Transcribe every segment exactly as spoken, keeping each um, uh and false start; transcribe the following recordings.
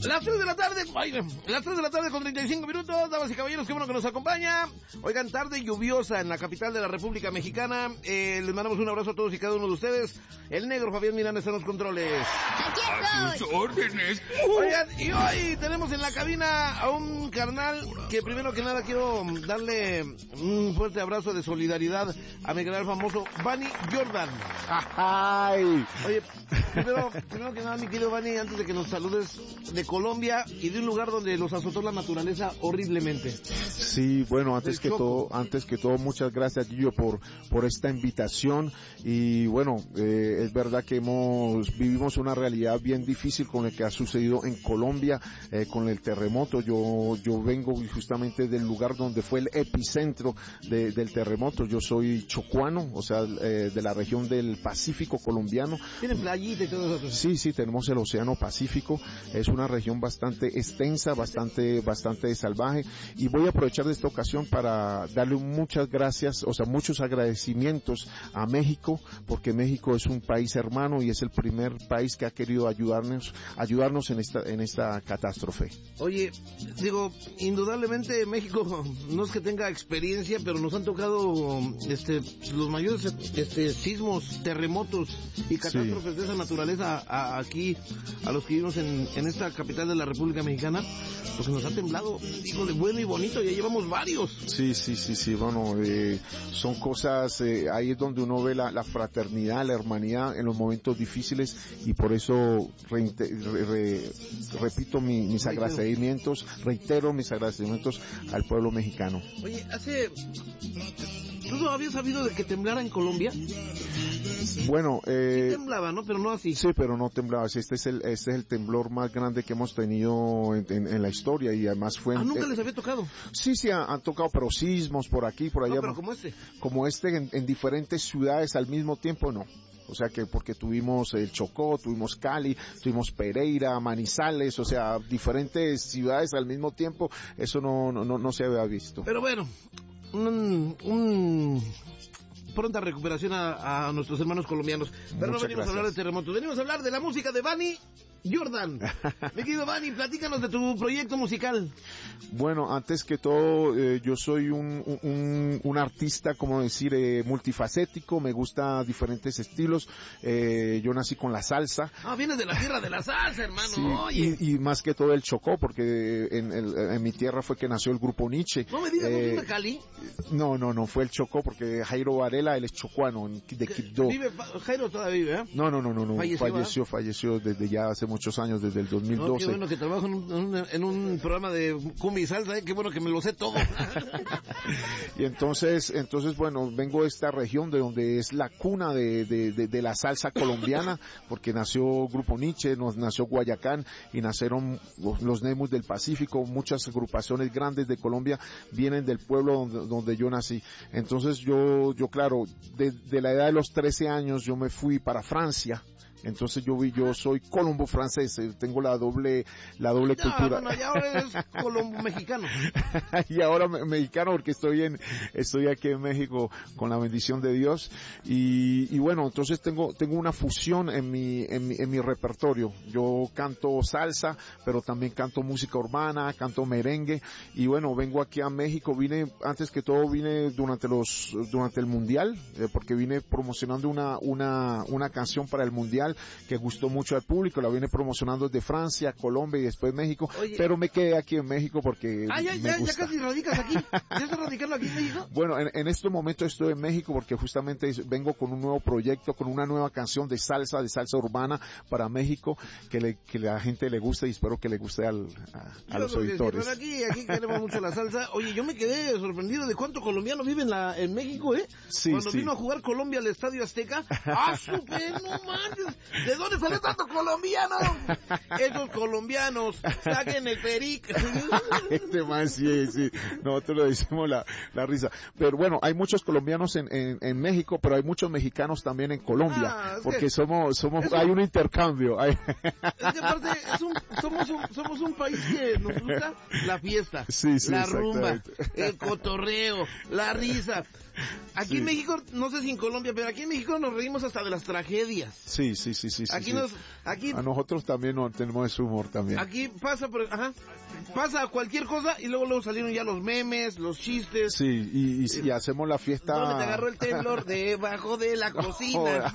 Las tres de la tarde, ay, las tres de la tarde con treinta y cinco minutos, damas y caballeros, qué bueno que nos acompaña. Oigan, tarde lluviosa en la capital de la República Mexicana. Eh, les mandamos un abrazo a todos y cada uno de ustedes. El negro Fabián Miranda está en los controles. Aquí A estoy. sus órdenes. Oigan, y hoy tenemos en la cabina a un carnal que primero que nada quiero darle un fuerte abrazo de solidaridad a mi canal famoso, Bunny Jordan. ¡Ay! Oye, primero, primero que nada, mi querido Bunny, antes de que nos saludes, de Colombia y de un lugar donde los azotó la naturaleza horriblemente. Sí, bueno, antes que todo, antes que todo, muchas gracias, Gillo, por, por esta invitación. Y bueno, eh, es verdad que hemos, vivimos una realidad bien difícil con el que ha sucedido en Colombia, eh, con el terremoto. Yo, yo vengo justamente del lugar donde fue el epicentro de, del terremoto. Yo soy chocuano, o sea, eh, de la región del Pacífico colombiano. Tienen playita y todo eso. Sí, sí, tenemos el Océano Pacífico. Es una región bastante extensa, bastante, bastante salvaje. Y voy a aprovechar de esta ocasión para darle muchas gracias, o sea, muchos agradecimientos a México, porque México es un país hermano y es el primer país que ha querido ayudarnos, ayudarnos en esta, en esta catástrofe. Oye, digo, indudablemente México no es que tenga experiencia, pero nos han tocado este los mayores este sismos, terremotos y catástrofes sí. de esa naturaleza a, a aquí, a los que vivimos en, en esta capital de la República Mexicana, pues nos ha temblado, híjole, bueno y bonito, ya llevamos varios. Sí, sí, sí, sí, bueno, eh, son cosas, eh, ahí es donde uno ve la, la fraternidad, la hermanidad en los momentos difíciles, y por eso re, re, re, repito mi, mis reitero. agradecimientos, reitero mis agradecimientos al pueblo mexicano. Oye, hace... ¿tú no habías sabido de que temblara en Colombia? Bueno, eh... sí temblaba, ¿no? Pero no así. Sí, pero no temblaba. Este es el, este es el temblor más grande que hemos tenido en, en, en la historia, y además fue... ¿Ah, en, nunca eh, les había tocado? Sí, sí, han, han tocado, pero sismos por aquí, por allá. No, pero como este. Como este en, en diferentes ciudades al mismo tiempo, no. O sea que porque tuvimos el Chocó, tuvimos Cali, tuvimos Pereira, Manizales, o sea, diferentes ciudades al mismo tiempo, eso no, no, no se había visto. Pero bueno, un... un... pronta recuperación a, a nuestros hermanos colombianos. Pero Muchas no venimos gracias. a hablar de terremotos, venimos a hablar de la música de Bunny Jordan. Mi querido Bunny, platícanos de tu proyecto musical. Bueno, antes que todo, eh, yo soy un, un, un artista, como decir, eh, multifacético, me gusta diferentes estilos, eh, yo nací con la salsa. Ah, vienes de la tierra de la salsa, hermano. Sí, Oye. Y, y más que todo el Chocó, porque en, el, en mi tierra fue que nació el grupo Nietzsche. No me digas, ¿no eh, es de Cali? No, no, no, fue el Chocó, porque Jairo Varela, él es chocuano, de Quibdó. Vive, Jairo todavía vive, ¿eh? No, no, no, no, no. falleció, falleció, falleció desde ya hace muchos años, desde el dos mil doce. No, qué bueno que trabajo en un, en un, en un programa de cumbia y salsa, ¿eh? Qué bueno que me lo sé todo. Y entonces, entonces bueno, vengo de esta región de donde es la cuna de, de, de, de la salsa colombiana, porque nació Grupo Nietzsche, nos nació Guayacán y nacieron los, los Nemus del Pacífico, muchas agrupaciones grandes de Colombia vienen del pueblo donde, donde yo nací. Entonces yo, yo claro, de, de la edad de los trece años yo me fui para Francia. Entonces yo vi, yo soy colombo francés, tengo la doble, la doble no, cultura. Bueno, y ahora eres colombo mexicano. Y ahora me, mexicano porque estoy en, estoy aquí en México con la bendición de Dios. Y, y bueno, entonces tengo, tengo una fusión en mi, en mi, en mi repertorio. Yo canto salsa, pero también canto música urbana, canto merengue. Y bueno, vengo aquí a México, vine, antes que todo vine durante los, durante el mundial, eh, porque vine promocionando una, una, una canción para el mundial que gustó mucho al público, la viene promocionando desde Francia, Colombia y después México. Oye, pero me quedé aquí en México porque ah, ya, me ya, gusta. ya casi radicas aquí. ¿Ya estás radicando aquí en México? Bueno, en, en este momento estoy en México porque justamente vengo con un nuevo proyecto, con una nueva canción de salsa, de salsa urbana para México, que le, que la gente le guste y espero que le guste al, a, a los auditores. Sí, aquí, aquí queremos mucho la salsa. Oye, yo me quedé sorprendido de cuánto colombiano vive en la, en México, ¿eh? Sí, Cuando sí. vino a jugar Colombia al Estadio Azteca. ¡Ah, super, no manches! ¿De dónde sale tanto colombiano? Esos colombianos, saquen el peric. Este man, sí, sí. Nosotros le decimos la, la risa. Pero bueno, hay muchos colombianos en, en, en México, pero hay muchos mexicanos también en Colombia. Ah, porque que, somos, somos, hay un intercambio. Hay... Es que aparte, es un, somos, un, somos un país que nos gusta la fiesta, sí, sí, la rumba, el cotorreo, la risa. Aquí Sí. en México, no sé si en Colombia, pero aquí en México nos reímos hasta de las tragedias. Sí, sí, sí, sí. sí, Aquí sí. nos, aquí, A nosotros también no, tenemos ese humor también. aquí pasa, por, ajá, pasa cualquier cosa y luego luego salieron ya los memes, los chistes. Sí, y, y, y hacemos la fiesta... ¿Dónde te agarró el temblor? Debajo de la cocina.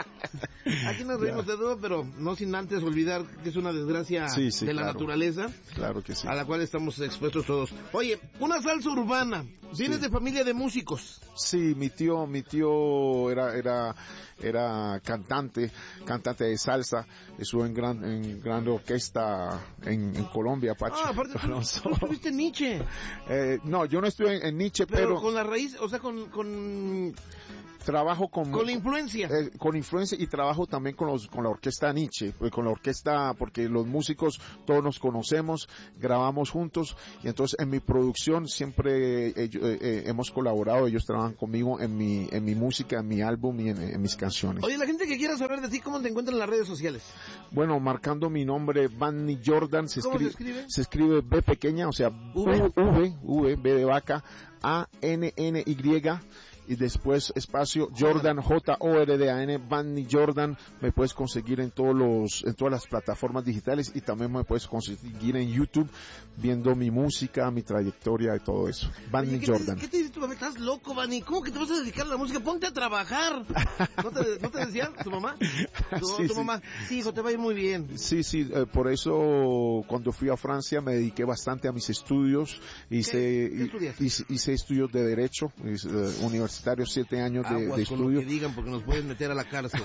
Aquí nos reímos de todo, pero no sin antes olvidar que es una desgracia Sí, sí, de la claro. naturaleza, Claro que sí. a la cual estamos expuestos todos. Oye, una salsa urbana. Vienes Sí. de familia de músicos. Sí, mi tío, mi tío era, era, era cantante, cantante de salsa, estuvo en gran, en gran orquesta en, en Colombia, Pacho. Ah, aparte tú, Alonso. tú estuviste en Nietzsche. Eh, no, yo no estuve en, en Nietzsche, Pero, pero, con la raíz, o sea, con, con, trabajo con, con la influencia. eh, con influencia y trabajo también con los, con la orquesta Nietzsche, pues, con la orquesta, porque los músicos todos nos conocemos, grabamos juntos, y entonces en mi producción siempre eh, eh, eh, hemos colaborado, ellos trabajan conmigo en mi, en mi música, en mi álbum y en, en mis canciones. Oye, la gente que quiera saber de ti, ¿cómo te encuentran en las redes sociales? Bueno, marcando mi nombre, Vanny Jordan, se ¿Cómo se escribe, escribe? se escribe B pequeña, o sea, V. V, V, B de vaca, A, N, N, Y, y después espacio Jordan, J O R D A N, Vanny Jordan. Me puedes conseguir en todos los, en todas las plataformas digitales, y también me puedes conseguir en YouTube viendo mi música, mi trayectoria y todo eso. Vanny Oye, ¿qué Jordan. Te, ¿Qué te dice tu mamá? ¿Estás loco, Vani? ¿Cómo que te vas a dedicar a la música? Ponte a trabajar. ¿No te, ¿no te decía tu mamá? Tu, Sí, tu sí. mamá, sí, hijo, te va a ir muy bien. Sí, sí, eh, por eso cuando fui a Francia me dediqué bastante a mis estudios. Hice, ¿Qué hi- estudiaste? hice, hice estudios de Derecho, hice, eh, universitarios, siete años de, Aguas de con lo estudio. que digan porque nos pueden meter a la cárcel.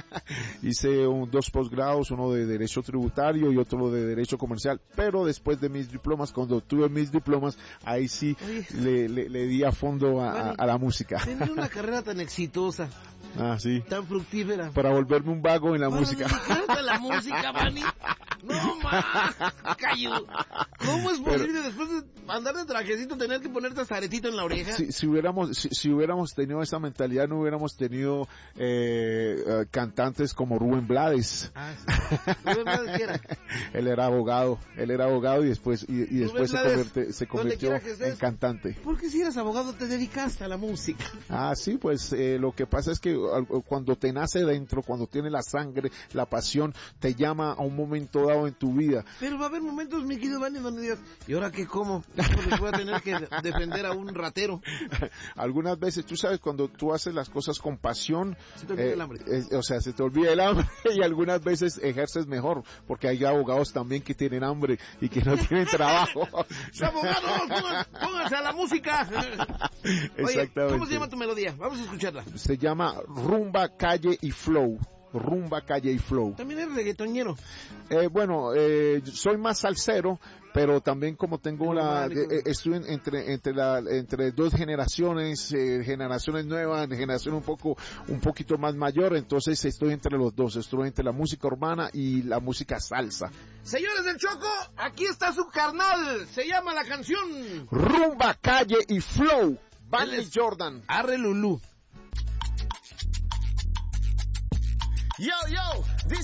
Hice un- dos posgrados, uno de Derecho Tributario y otro de Derecho Comercial. Pero después de mis diplomas, cuando tuve mis diplomas, ahí sí Oye. le, le, le di a fondo a, a- Vale. a la música. Tener una carrera tan exitosa, Ah, sí. tan fructífera. Para volverme un vago en la Para música. dedicarte a la música, Vani. No más, callo. ¿Cómo es Pero- posible después de andar de trajecito tener que ponerte azaretito en la oreja? Si, si hubiéramos si, si hubiéramos tenido esa mentalidad, no hubiéramos tenido eh, eh, cantantes como Rubén Blades. Ah, sí. Rubén Blades, ¿qué era? Él era abogado, él era abogado y después y, y después se, Blades, convierte- se donde convirtió quiera que estés. en cantante. ¿Por qué si eras abogado te dedicaste a la música? Ah, sí, pues eh, lo que pasa es que al- cuando te nace dentro, cuando tiene la sangre, la pasión, te llama a un momento dado en tu vida. Pero va a haber momentos, mi querido Vani, donde digas, ¿y ahora qué como? Porque voy a tener que defender a un ratero. Algunas veces, tú sabes, cuando tú haces las cosas con pasión, Se te olvida el hambre. eh, o sea, se te olvida el hambre y algunas veces ejerces mejor, porque hay abogados también que tienen hambre y que no tienen trabajo. ¡Abogados, pongan- pónganse a la música! Oye, Exactamente. ¿cómo se llama tu melodía? Vamos a escucharla. Se llama Rumba, Calle y Flow. Rumba, Calle y Flow. También eres reggaetonero. Eh, bueno, eh, soy más salsero, pero también como tengo la, Normal, eh, estoy en- entre entre la entre dos generaciones, eh, generaciones nuevas, generación un poco un poquito más mayor, entonces estoy entre los dos, estoy entre la música urbana y la música salsa. Señores del Choco, aquí está su carnal. Se llama la canción Rumba, Calle y Flow. Vanny Él es- Jordan. Arre Lulú. Yo, yo, this